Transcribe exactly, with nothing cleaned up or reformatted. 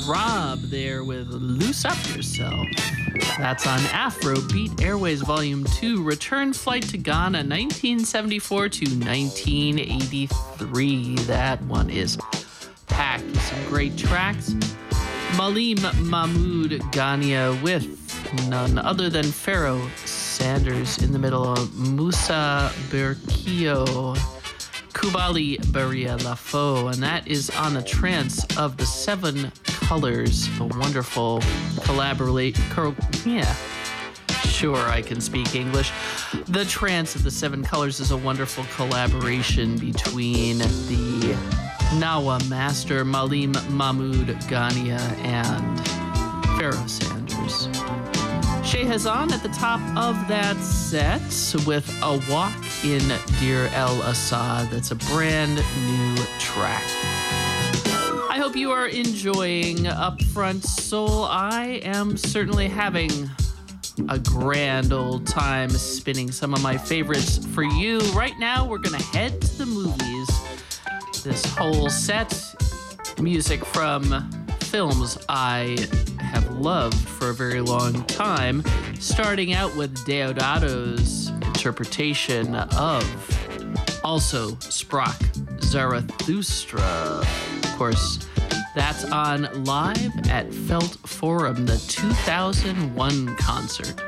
Rob there with Loose Up Yourself. That's on Afrobeat Airways Volume two, Return Flight to Ghana, nineteen seventy-four to nineteen eighty-three. That one is packed with some great tracks. Malim Mahmoud Ghania with none other than Pharoah Sanders in the middle of Musa Berkio, Kubali Baria Lafo, and that is on the trance of the Seven Colors, a wonderful collaborate. Co- yeah, sure, I can speak English. The trance of the Seven Colors is a wonderful collaboration between the Nawa master Malim Mahmoud Ghania and Pharoah Sanders. Shay Hazan at the top of that set with A Walk in Deir El Assad. That's a brand new track. I hope you are enjoying Upfront Soul. I am certainly having a grand old time spinning some of my favorites for you. Right now, we're going to head to the movies. This whole set, music from films I have loved for a very long time, starting out with Deodato's interpretation of also Sprach Zarathustra. Of course, that's on live at Felt Forum, the two thousand one concert.